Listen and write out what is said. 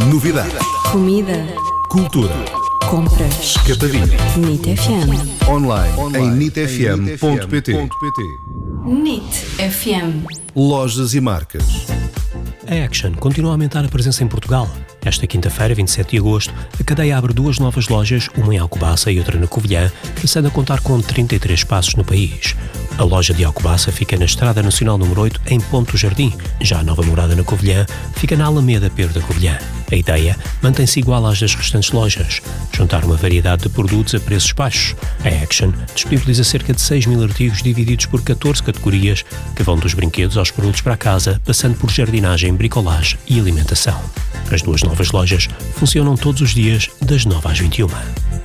Novidades, Comida, cultura, compras, escapadinha, NIT FM. online em nitfm.pt. NIT FM. Lojas e marcas. A Action continua a aumentar a presença em Portugal. Esta quinta-feira, 27 de agosto, a cadeia abre 2 novas lojas, uma em Alcobaça e outra na Covilhã, passando a contar com 33 espaços no país. A loja de Alcobaça fica na Estrada Nacional número 8, em Ponte do Jardim. Já a nova morada na Covilhã fica na Alameda Pedro da Covilhã. A ideia mantém-se igual às das restantes lojas, juntar uma variedade de produtos a preços baixos. A Action disponibiliza cerca de 6.000 artigos divididos por 14 categorias, que vão dos brinquedos aos produtos para a casa, passando por jardinagem, bricolagem e alimentação. As 2 novas lojas funcionam todos os dias, das 9 às 21.